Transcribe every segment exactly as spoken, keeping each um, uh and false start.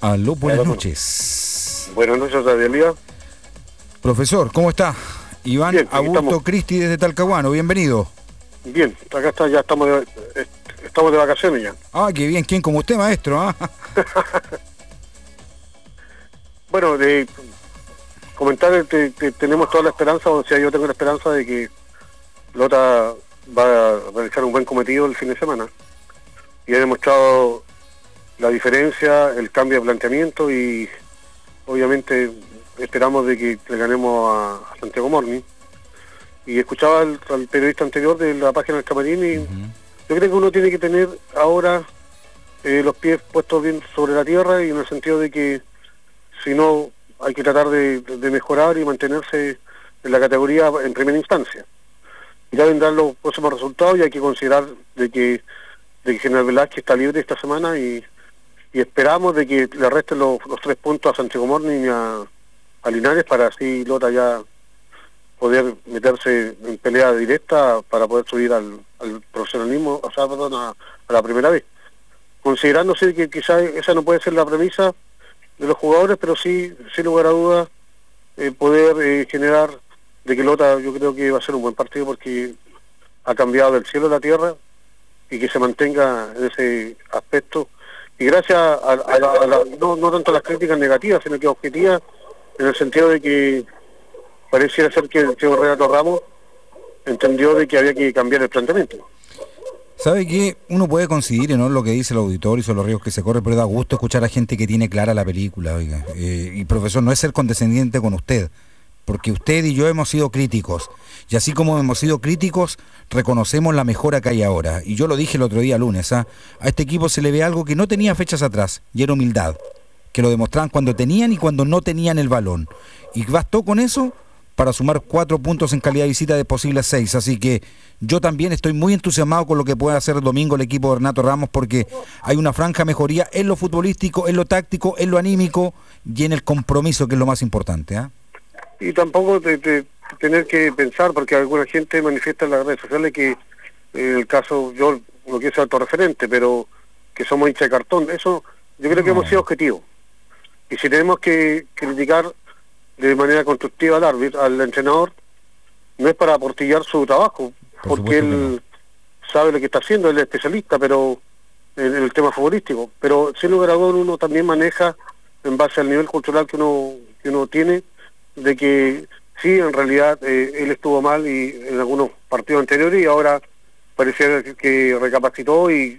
Aló, buenas Aló, noches. Buenas noches, Radialidad. Profesor, ¿cómo está? Iván Bien, Augusto Cristi desde Talcahuano, bienvenido. Bien, acá está, ya estamos de, estamos de vacaciones ya. Ah, qué bien, ¿quién como usted, maestro? ¿Ah? Bueno, de comentar que tenemos toda la esperanza, o sea, yo tengo la esperanza de que Lota va a realizar un buen cometido el fin de semana. Y ha demostrado la diferencia, el cambio de planteamiento y obviamente esperamos de que le ganemos a, a Santiago Morning. Y escuchaba al, al periodista anterior de la página del Camarín y uh-huh. yo creo que uno tiene que tener ahora eh, los pies puestos bien sobre la tierra, y en el sentido de que si no hay que tratar de, de mejorar y mantenerse en la categoría en primera instancia. Ya vendrán los próximos resultados y hay que considerar de que, de que General Velázquez está libre esta semana y, y esperamos de que le resten los, los tres puntos a Santiago Morning y a, a Linares, para así Lota ya poder meterse en pelea directa para poder subir al, al profesionalismo, o sea, perdón, a, a la primera vez. Considerándose que quizás esa no puede ser la premisa de los jugadores, pero sí, sin lugar a dudas, eh, poder eh, generar de que Lota, yo creo que va a ser un buen partido porque ha cambiado del cielo a la tierra, y que se mantenga en ese aspecto. Y gracias a, a, la, a la, no, no tanto a las críticas negativas, sino que objetivas, en el sentido de que pareciera ser que el señor Renato Ramos entendió de que había que cambiar el planteamiento. ¿Sabe qué? Uno puede coincidir, ¿no?, lo que dice el auditorio sobre los riesgos que se corre, pero da gusto escuchar a gente que tiene clara la película, oiga. Eh, y profesor, no es ser condescendiente con usted, porque usted y yo hemos sido críticos, y así como hemos sido críticos, reconocemos la mejora que hay ahora. Y yo lo dije el otro día lunes, ¿ah? A este equipo se le ve algo que no tenía fechas atrás, y era humildad, que lo demostraban cuando tenían y cuando no tenían el balón. Y bastó con eso para sumar cuatro puntos en calidad de visita de posibles seis. Así que yo también estoy muy entusiasmado con lo que puede hacer el domingo el equipo de Renato Ramos, porque hay una franja mejoría en lo futbolístico, en lo táctico, en lo anímico y en el compromiso, que es lo más importante, ¿eh? Y tampoco te, te, tener que pensar, porque alguna gente manifiesta en las redes sociales que en el caso, yo no quiero ser autorreferente, pero que somos hinchas de cartón. Eso yo creo no. que hemos sido objetivos. Y si tenemos que criticar de manera constructiva al árbitro, al entrenador, no es para aportillar su trabajo, Por porque él no. sabe lo que está haciendo, él es especialista, pero en, en el tema futbolístico. Pero sin lugar a dudas uno también maneja en base al nivel cultural que uno que uno tiene, de que sí, en realidad eh, él estuvo mal y en algunos partidos anteriores, y ahora parecía que recapacitó y,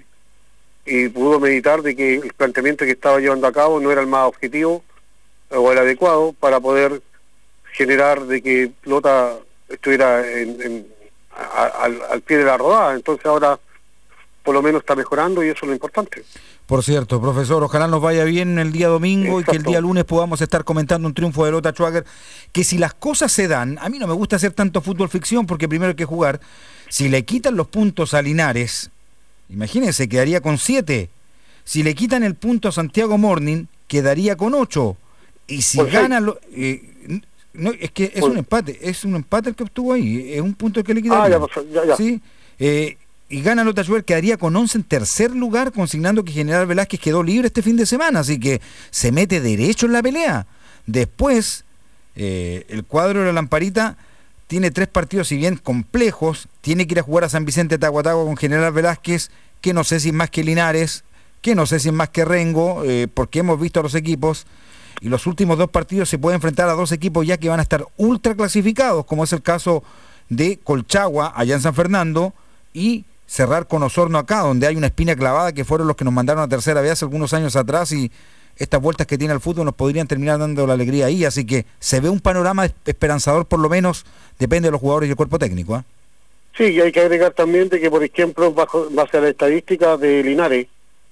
y pudo meditar de que el planteamiento que estaba llevando a cabo no era el más objetivo o el adecuado para poder generar de que Lota estuviera en, en, a, al, al pie de la rodada. Entonces ahora por lo menos está mejorando, y eso es lo importante. Por cierto, profesor, ojalá nos vaya bien el día domingo. Exacto. Y que el día lunes podamos estar comentando un triunfo de Lota Schwager, que si las cosas se dan, a mí no me gusta hacer tanto fútbol ficción porque primero hay que jugar. Si le quitan los puntos a Linares, imagínense, quedaría con siete. Si le quitan el punto a Santiago Morning, quedaría con ocho. Y si pues gana... Lo, eh, no, es que es pues, un empate, es un empate el que obtuvo ahí, es un punto el que le quitaría. Ah, ya, pues, ya, ya. ¿Sí? Eh, y gana Lota Schwager, quedaría con once en tercer lugar, consignando que General Velázquez quedó libre este fin de semana, así que se mete derecho en la pelea. Después, eh, el cuadro de la Lamparita tiene tres partidos, si bien complejos, tiene que ir a jugar a San Vicente Tahuatahua con General Velázquez, que no sé si es más que Linares, que no sé si es más que Rengo, eh, porque hemos visto a los equipos, y los últimos dos partidos se puede enfrentar a dos equipos ya que van a estar ultra clasificados, como es el caso de Colchagua, allá en San Fernando, y cerrar con Osorno acá, donde hay una espina clavada, que fueron los que nos mandaron a tercera vez hace algunos años atrás, y estas vueltas que tiene el fútbol nos podrían terminar dando la alegría ahí, así que se ve un panorama esperanzador, por lo menos depende de los jugadores y el cuerpo técnico, ¿eh? Sí, y hay que agregar también de que, por ejemplo, bajo base a la estadística de Linares,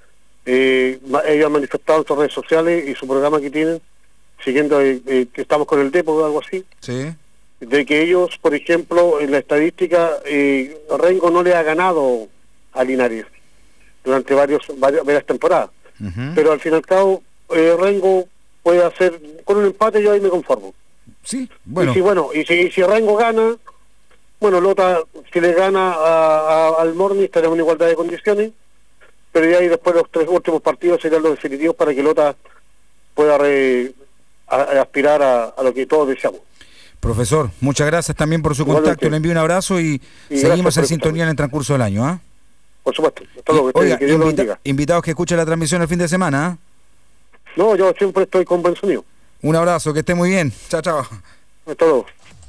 eh, ellos han manifestado en sus redes sociales y su programa que tienen, siguiendo eh, eh, que estamos con el Depo o algo así, sí, de que ellos, por ejemplo, en la estadística, eh, Rengo no le ha ganado a Linares durante varios, varias, varias temporadas. Uh-huh. Pero al fin y al cabo, eh, Rengo puede hacer, con un empate yo ahí me conformo. Sí, bueno. Y si, bueno, y si, si Rengo gana, bueno, Lota, si le gana a, a, al Morning, estaremos en igualdad de condiciones, pero ya ahí después los tres últimos partidos serían los definitivos para que Lota pueda re, a, a aspirar a, a lo que todos deseamos. Profesor, muchas gracias también por su Igualmente. contacto, le envío un abrazo y, Y seguimos en por sintonía en el transcurso del año. ¿ah? Por supuesto. Hasta luego, que, Oiga, que Dios lo invita- bendiga. invitados que escuchen la transmisión el fin de semana. ¿ah? No, yo siempre estoy con buen sonido. Un abrazo, que esté muy bien. Chao, chao. Hasta luego.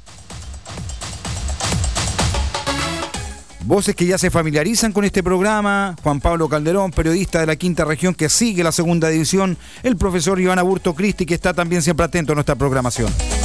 Voces que ya se familiarizan con este programa: Juan Pablo Calderón, periodista de la Quinta Región que sigue la segunda división, el profesor Iván Aburto Cristi, que está también siempre atento a nuestra programación.